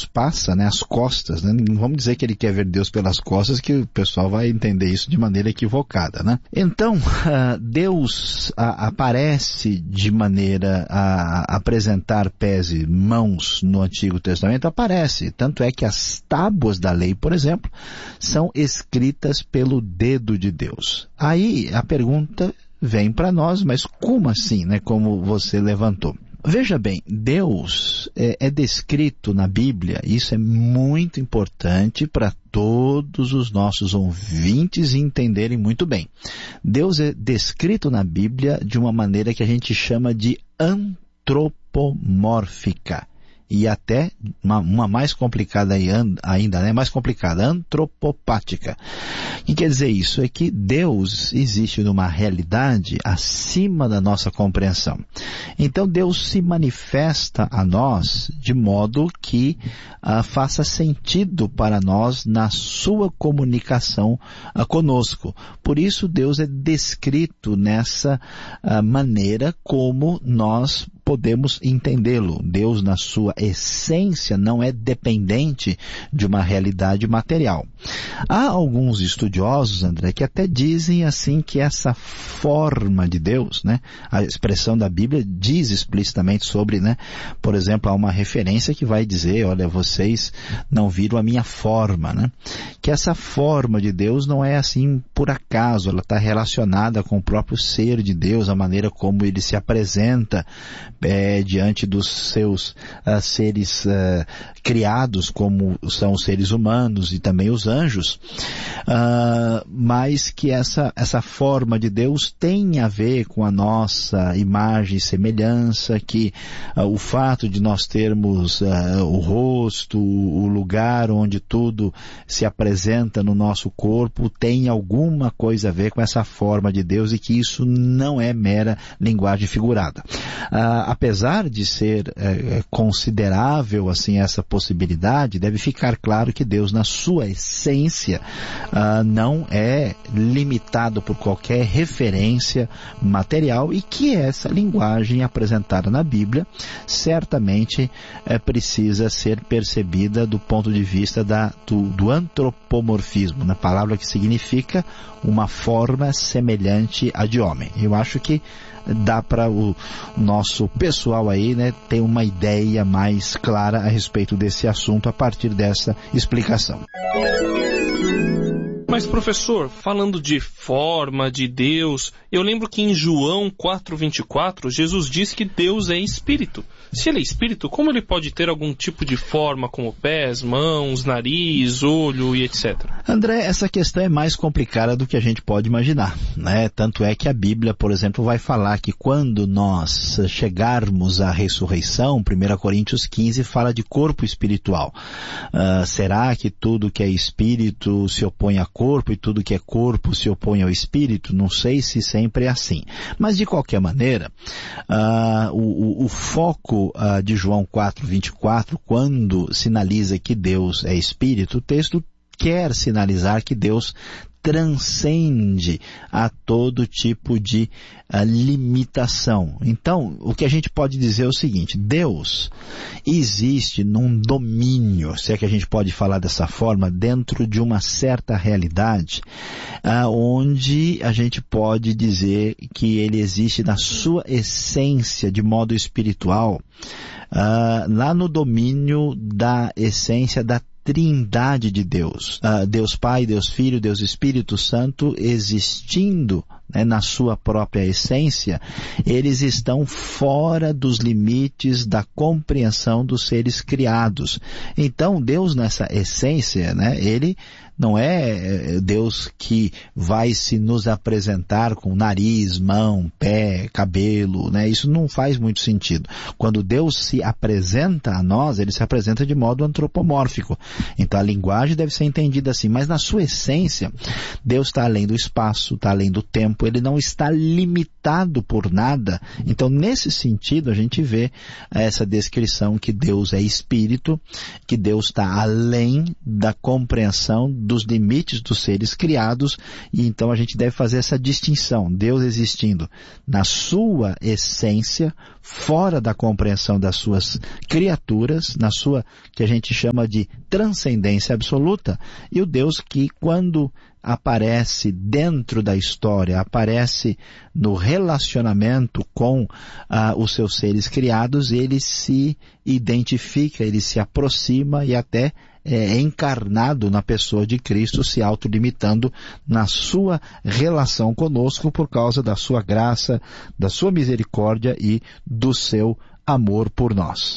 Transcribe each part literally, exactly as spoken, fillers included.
Deus passa, né, as costas, né? Não vamos dizer que ele quer ver Deus pelas costas, que o pessoal vai entender isso de maneira equivocada, né? Então, uh, Deus uh, aparece de maneira a apresentar pés e mãos no Antigo Testamento, aparece. Tanto é que as tábuas da lei, por exemplo, são escritas pelo dedo de Deus. Aí a pergunta vem para nós, mas como assim, né? Como você levantou. Veja bem, Deus é, é descrito na Bíblia, isso é muito importante para todos os nossos ouvintes entenderem muito bem. Deus é descrito na Bíblia de uma maneira que a gente chama de antropomórfica. E até uma, uma mais complicada ainda, né? Mais complicada, antropopática. O que quer dizer isso? É que Deus existe numa realidade acima da nossa compreensão. Então Deus se manifesta a nós de modo que uh, faça sentido para nós na sua comunicação uh, conosco. Por isso Deus é descrito nessa uh, maneira como nós podemos entendê-lo. Deus, na sua essência, não é dependente de uma realidade material. Há alguns estudiosos, André, que até dizem assim que essa forma de Deus, né, a expressão da Bíblia diz explicitamente sobre, né, por exemplo, há uma referência que vai dizer, olha, vocês não viram a minha forma, né, que essa forma de Deus não é assim por acaso, ela está relacionada com o próprio ser de Deus, a maneira como ele se apresenta É, diante dos seus uh, seres uh, criados, como são os seres humanos e também os anjos, uh, mas que essa, essa forma de Deus tem a ver com a nossa imagem e semelhança, que uh, o fato de nós termos uh, o rosto, o lugar onde tudo se apresenta no nosso corpo, tem alguma coisa a ver com essa forma de Deus e que isso não é mera linguagem figurada. Uh, apesar de ser é, considerável assim essa possibilidade, deve ficar claro que Deus, na sua essência, uh, não é limitado por qualquer referência material e que essa linguagem apresentada na Bíblia certamente é, precisa ser percebida do ponto de vista da, do, do antropomorfismo, na palavra que significa uma forma semelhante à de homem. Eu acho que dá para o nosso pessoal aí, né, ter uma ideia mais clara a respeito desse assunto a partir dessa explicação. Mas, professor, falando de forma, de Deus, eu lembro que em João quatro, vinte e quatro, Jesus diz que Deus é espírito. Se ele é espírito, como ele pode ter algum tipo de forma, como pés, mãos, nariz, olho e etcétera? André, essa questão é mais complicada do que a gente pode imaginar, né? Tanto é que a Bíblia, por exemplo, vai falar que quando nós chegarmos à ressurreição, primeira Coríntios quinze fala de corpo espiritual. Uh, será que tudo que é espírito se opõe a corpo e tudo que é corpo se opõe ao espírito? Não sei se sempre é assim. Mas, de qualquer maneira, uh, o, o, o foco uh, de João quatro, vinte e quatro, quando sinaliza que Deus é espírito, o texto quer sinalizar que Deus transcende a todo tipo de uh, limitação. Então, o que a gente pode dizer é o seguinte: Deus existe num domínio, se é que a gente pode falar dessa forma, dentro de uma certa realidade, uh, onde a gente pode dizer que ele existe na sua essência de modo espiritual, uh, lá no domínio da essência da Trindade de Deus, uh, Deus Pai, Deus Filho, Deus Espírito Santo existindo, né, na sua própria essência, eles estão fora dos limites da compreensão dos seres criados. Então Deus nessa essência, né, ele não é Deus que vai se nos apresentar com nariz, mão, pé, cabelo, né? Isso não faz muito sentido. Quando Deus se apresenta a nós, ele se apresenta de modo antropomórfico. Então a linguagem deve ser entendida assim, mas na sua essência, Deus está além do espaço, está além do tempo, tempo, ele não está limitado por nada. Então, nesse sentido, a gente vê essa descrição que Deus é espírito, que Deus está além da compreensão dos limites dos seres criados, e então a gente deve fazer essa distinção. Deus existindo na sua essência, fora da compreensão das suas criaturas, na sua, que a gente chama de transcendência absoluta, e o Deus que, quando aparece dentro da história, aparece no relacionamento com ah, os seus seres criados, ele se identifica, ele se aproxima e até é encarnado na pessoa de Cristo, se autolimitando na sua relação conosco por causa da sua graça, da sua misericórdia e do seu amor por nós.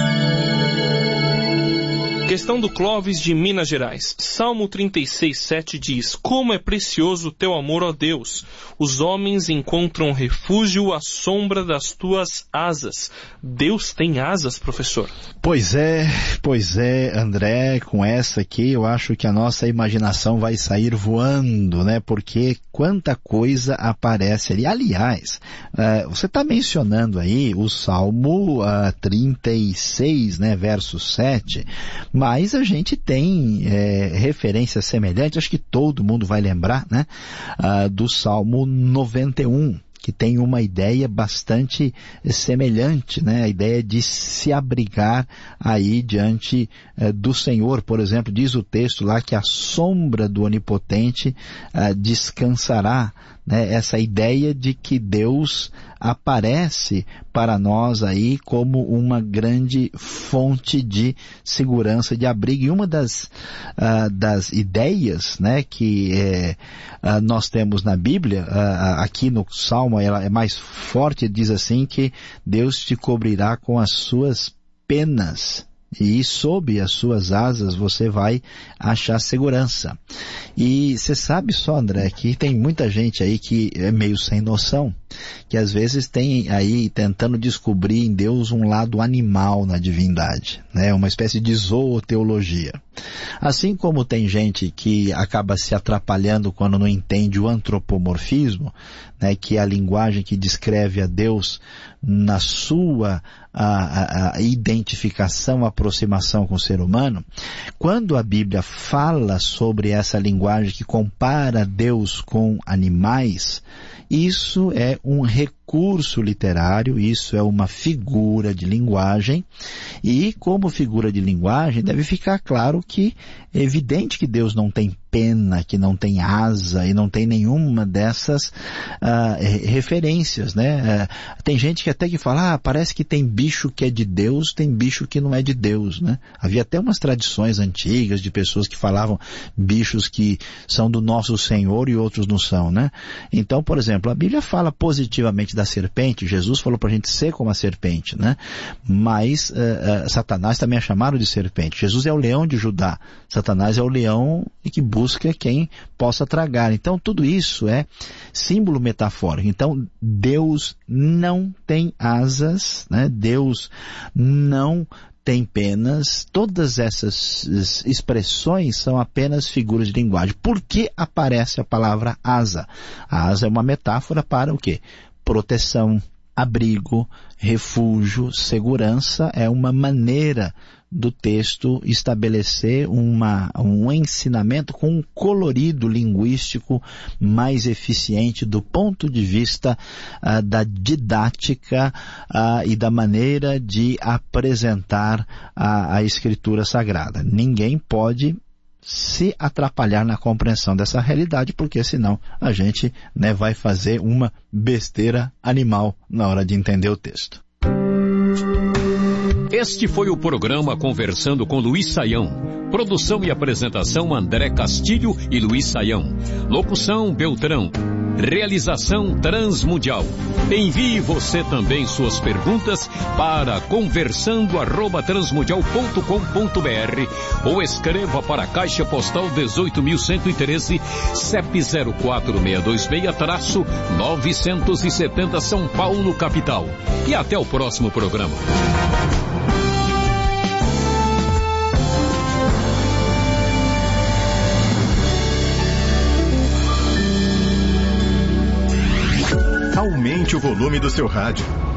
Questão do Clóvis de Minas Gerais. Salmo trinta e seis, sete diz: Como é precioso o teu amor, ó Deus! Os homens encontram refúgio à sombra das tuas asas. Deus tem asas, professor? Pois é, pois é, André, com essa aqui eu acho que a nossa imaginação vai sair voando, né? Porque quanta coisa aparece ali. Aliás, uh, você está mencionando aí o Salmo uh, trinta e seis, né? Verso sete, mas a gente tem é, referências semelhantes, acho que todo mundo vai lembrar, né? Uh, do Salmo noventa e um, que tem uma ideia bastante semelhante, né? A ideia de se abrigar aí diante eh, do Senhor. Por exemplo, diz o texto lá que a sombra do Onipotente eh, descansará, né? Essa ideia de que Deus aparece para nós aí como uma grande fonte de segurança, de abrigo. E uma das, uh, das ideias, né, que eh, uh, nós temos na Bíblia, uh, aqui no Salmo, ela é mais forte, diz assim que Deus te cobrirá com as suas penas, e sob as suas asas você vai achar segurança. E você sabe só, André, que tem muita gente aí que é meio sem noção, que às vezes tem aí tentando descobrir em Deus um lado animal na divindade, né? Uma espécie de zooteologia. Assim como tem gente que acaba se atrapalhando quando não entende o antropomorfismo, né, que é a linguagem que descreve a Deus na sua a, a, a identificação, aproximação com o ser humano. Quando a Bíblia fala sobre essa linguagem que compara Deus com animais, isso é um recurso literário, isso é uma figura de linguagem, e como figura de linguagem deve ficar claro que é evidente que Deus não tem pena, que não tem asa e não tem nenhuma dessas uh, referências, né? Uh, tem gente que até que fala, ah, parece que tem bicho que é de Deus, tem bicho que não é de Deus, né? Havia até umas tradições antigas de pessoas que falavam bichos que são do nosso Senhor e outros não são, né? Então, por exemplo, a Bíblia fala positivamente da serpente, Jesus falou pra gente ser como a serpente, né? Mas uh, uh, Satanás também é chamado de serpente. Jesus é o leão de Judá, Satanás é o leão e que busca quem possa tragar. Então tudo isso é símbolo metafórico. Então Deus não tem asas, né? Deus não tem penas. Todas essas expressões são apenas figuras de linguagem. Por que aparece a palavra asa? A asa é uma metáfora para o quê? Proteção, abrigo, refúgio, segurança. É uma maneira do texto estabelecer uma, um ensinamento com um colorido linguístico mais eficiente do ponto de vista uh, da didática uh, e da maneira de apresentar a, a Escritura Sagrada. Ninguém pode se atrapalhar na compreensão dessa realidade, porque senão a gente, né, vai fazer uma besteira animal na hora de entender o texto. Este foi o programa Conversando com Luiz Saião. Produção e apresentação André Castilho e Luiz Saião. Locução Beltrão. Realização Transmundial. Envie você também suas perguntas para conversando arroba transmundial ponto com ponto br ou escreva para a Caixa Postal dezoito mil cento e treze, C E P zero quatro seis dois seis, novecentos e setenta São Paulo, capital. E até o próximo programa. Aumente o volume do seu rádio.